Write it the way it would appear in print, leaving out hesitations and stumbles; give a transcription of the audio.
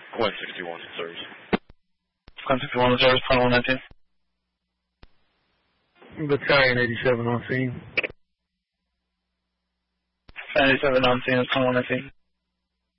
Gwen 61 service. Gwen 61 service, 2119. Battalion 87 on scene. 87 on scene, 2119.